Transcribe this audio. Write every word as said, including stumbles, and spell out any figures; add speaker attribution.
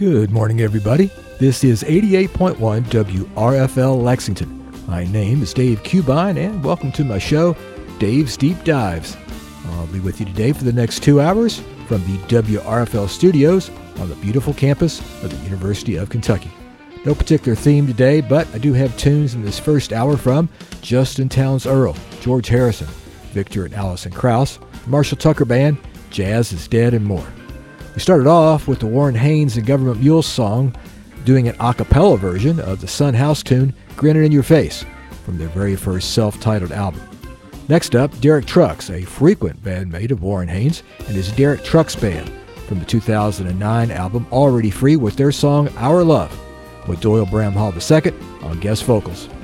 Speaker 1: Good morning, everybody. This is eighty-eight point one W R F L Lexington. My name is Dave Cubine, and welcome to my show, Dave's Deep Dives. I'll be with you today for the next two hours from the W R F L studios on the beautiful campus of the University of Kentucky. No particular theme today, but I do have tunes in this first hour from Justin Townes Earle, George Harrison, Victor and Allison Krauss, Marshall Tucker Band, Jazz is Dead, and more. We started off with the Warren Haynes and Government Mules song, doing an a cappella version of the Son House tune Grinning in Your Face from their very first self-titled album. Next up, Derek Trucks, a frequent bandmate of Warren Haynes, and his Derek Trucks Band from the two thousand nine album Already Free with their song Our Love, with Doyle Bramhall the Second on guest vocals.